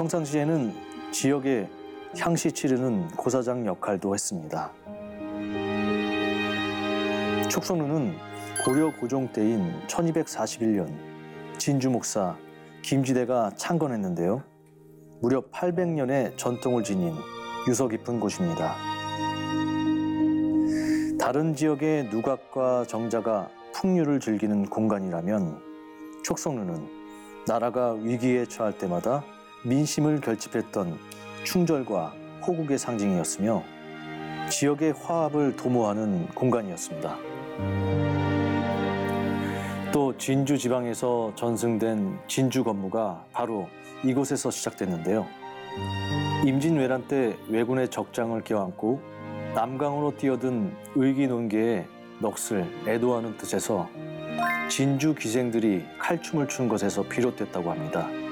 평상시에는 지역에 향시 치르는 고사장 역할도 했습니다. 촉성루는 고려 고종 때인 1241년 진주 목사 김지대가 창건했는데요. 무려 800년의 전통을 지닌 유서 깊은 곳입니다. 다른 지역의 누각과 정자가 풍류를 즐기는 공간이라면 촉성루는 나라가 위기에 처할 때마다 민심을 결집했던 충절과 호국의 상징이었으며 지역의 화합을 도모하는 공간이었습니다. 또 진주 지방에서 전승된 진주 건무가 바로 이곳에서 시작됐는데요. 임진왜란 때 왜군의 적장을 껴안고 남강으로 뛰어든 의기논계의 넋을 애도하는 뜻에서 진주 기생들이 칼춤을 춘 것에서 비롯됐다고 합니다.